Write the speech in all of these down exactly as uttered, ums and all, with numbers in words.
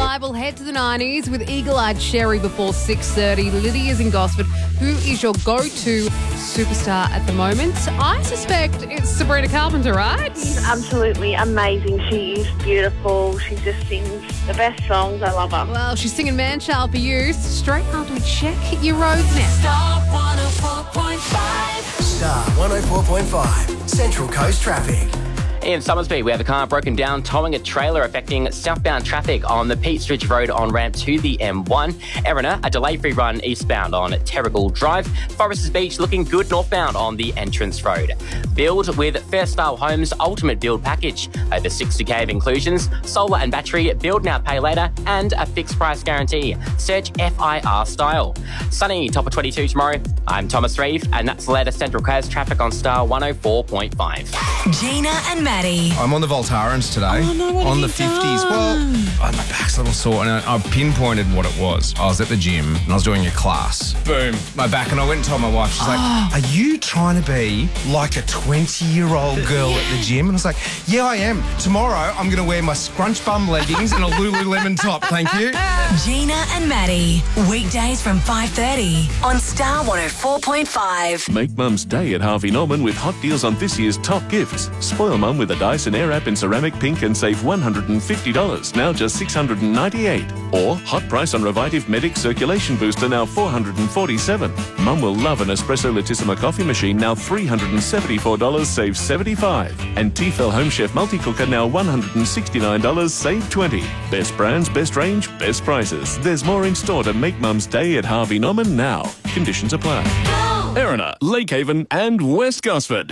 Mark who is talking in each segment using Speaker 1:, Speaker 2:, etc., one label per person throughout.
Speaker 1: five, we'll head to the nineties with Eagle-Eyed Cherry before six thirty. Lydia's in Gosford. Who is your go-to superstar at the moment? I suspect it's Sabrina Carpenter, right?
Speaker 2: She's absolutely amazing. She is beautiful. She just sings the best songs. I love her.
Speaker 1: Well, she's singing Man Child for you. Straight after we check your roads now.
Speaker 3: Star one oh four point five.
Speaker 4: Star one oh four point five. Central Coast Traffic.
Speaker 5: In Somersby, we have a car broken down, towing a trailer affecting southbound traffic on the Peatstridge Road on ramp to the M one. Erina, a delay-free run eastbound on Terrigal Drive. Foresters Beach looking good northbound on the Entrance Road. Build with Fairstyle Homes Ultimate Build Package. Over sixty K of inclusions, solar and battery, build now, pay later, and a fixed price guarantee. Search F I R Style. Sunny, top of twenty-two tomorrow. I'm Thomas Reeve, and that's the latest Central Coast traffic on Star one oh four point five.
Speaker 6: Gina and Maddie.
Speaker 7: I'm on the Voltarans today.
Speaker 6: Oh, no, what
Speaker 7: on
Speaker 6: have
Speaker 7: the
Speaker 6: you
Speaker 7: fifties.
Speaker 6: done?
Speaker 7: Well, oh, my back's a little sore, and I, I pinpointed what it was. I was at the gym and I was doing a class. Boom, my back, and I went and told my wife. She's like, "Are you trying to be like a twenty-year-old girl at the gym?" And I was like, "Yeah, I am. Tomorrow, I'm going to wear my scrunch bum leggings and a Lululemon top. Thank you."
Speaker 6: Gina and Maddie. Weekdays from five thirty on Star one oh four point five.
Speaker 8: Make Mum's Day at Harvey Norman with hot deals on this year's top gifts. Spoil Mum with a Dyson Airwrap in ceramic pink and save one hundred fifty dollars, now just six hundred ninety-eight dollars. Or hot price on Revitive Medic Circulation Booster, now four hundred forty-seven dollars. Mum will love an Espresso Latissima coffee machine, now three hundred seventy-four dollars, save seventy-five dollars. And Tefal Home Chef Multi-Cooker, now one hundred sixty-nine dollars, save twenty dollars. Best brands, best range, best prices. There's more in store to make Mum's Day at Harvey Norman now. Conditions apply. Erina, Lake Haven and West Gosford.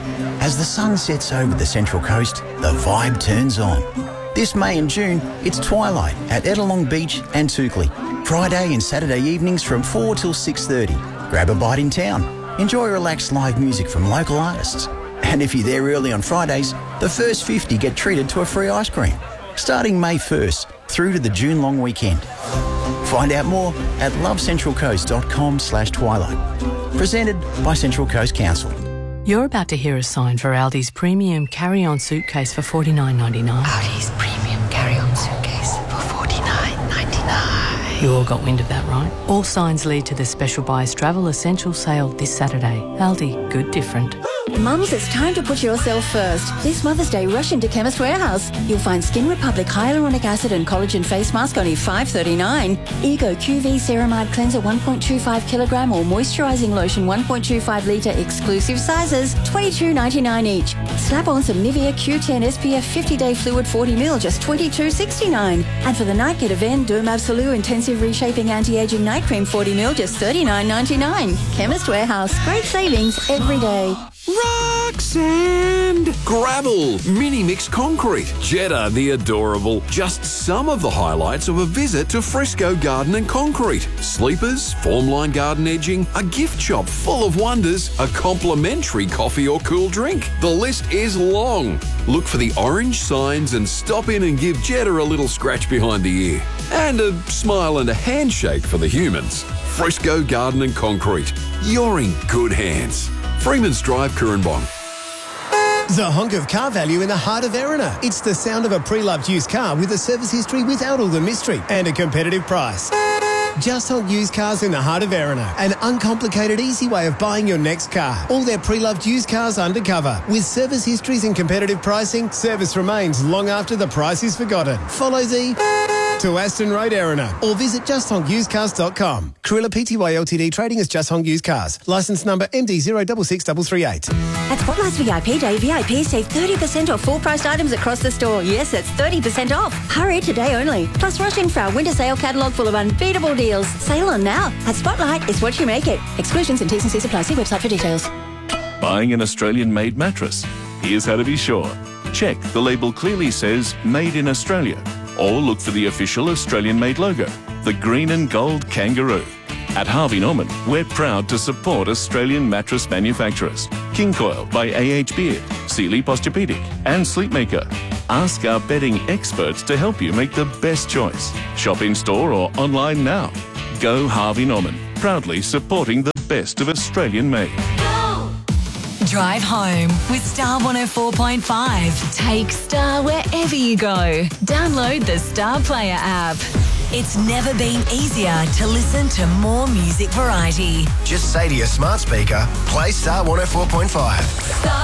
Speaker 4: As the sun sets over the Central Coast, the vibe turns on. This May and June, it's Twilight at Ettalong Beach and Toukley. Friday and Saturday evenings from four till six thirty. Grab a bite in town. Enjoy relaxed live music from local artists. And if you're there early on Fridays, the first fifty get treated to a free ice cream. Starting May first through to the June long weekend. Find out more at lovecentralcoast.com slash twilight. Presented by Central Coast Council.
Speaker 9: You're about to hear a sign for Aldi's premium carry-on suitcase for forty-nine ninety-nine.
Speaker 10: Aldi's premium carry-on suitcase for forty-nine ninety-nine.
Speaker 9: You all got wind of that, right? All signs lead to the Special Buys Travel Essential sale this Saturday. Aldi, good different.
Speaker 11: Mums, it's time to put yourself first. This Mother's Day, rush into Chemist Warehouse. You'll find Skin Republic Hyaluronic Acid and Collagen Face Mask only five thirty-nine. Ego Q V Ceramide Cleanser one point two five kilogram or Moisturising Lotion one point two five litre exclusive sizes twenty-two ninety-nine each. Slap on some Nivea Q ten S P F fifty day Fluid forty mil just twenty-two sixty-nine. And for the night, get Aven Derm Absolute Intensive Reshaping Anti-Aging Night Cream forty mil just thirty-nine ninety-nine. Chemist Warehouse. Great savings every day.
Speaker 12: Rock, sand, gravel, mini mix concrete, Jetta the adorable. Just some of the highlights of a visit to Frisco Garden and Concrete. Sleepers, formline garden edging, a gift shop full of wonders, a complimentary coffee or cool drink. The list is long. Look for the orange signs and stop in and give Jetta a little scratch behind the ear. And a smile and a handshake for the humans. Frisco Garden and Concrete. You're in good hands. Freeman's Drive, Coorambong.
Speaker 13: The honk of car value in the heart of Erina. It's the sound of a pre-loved used car with a service history without all the mystery and a competitive price. Just Honk Used Cars in the heart of Erina. An uncomplicated, easy way of buying your next car. All their pre-loved used cars undercover. With service histories and competitive pricing, service remains long after the price is forgotten. Follow the to Aston Road, Erina, or visit just honk used cars dot com. Carilla Pty Ltd trading as Just Honk Used Cars. Licence number M D zero six six three three eight.
Speaker 11: At Spotlight's V I P Day, V I Ps save thirty percent off full-priced items across the store. Yes, that's thirty percent off. Hurry today only. Plus, rush in for our winter sale catalogue full of unbeatable deals. Sail on now. At Spotlight, it's what you make it. Exclusions and T's and C's apply. See website for details.
Speaker 8: Buying an Australian-made mattress? Here's how to be sure. Check the label clearly says Made in Australia. Or look for the official Australian-made logo, the green and gold kangaroo. At Harvey Norman, we're proud to support Australian mattress manufacturers. King Coil by A H Beard, Sealy Posturepedic and Sleepmaker. Ask our bedding experts to help you make the best choice. Shop in-store or online now. Go Harvey Norman, proudly supporting the best of Australian-made.
Speaker 6: Drive home with Star one oh four point five. Take Star wherever you go. Download the Star Player app. It's never been easier to listen to more music variety.
Speaker 14: Just say to your smart speaker, play Star one oh four point five.
Speaker 6: Star